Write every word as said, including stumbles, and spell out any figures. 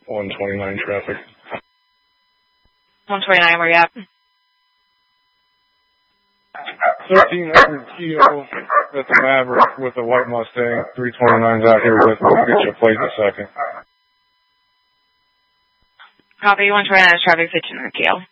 one twenty-nine traffic. one twenty-nine, where you at? thirteen hundred Keo at the Maverick with a white Mustang. three twenty-nine's out here with me. I'll get you a plate in a second. Copy, one twenty-nine is traffic, fifteen hundred Keo.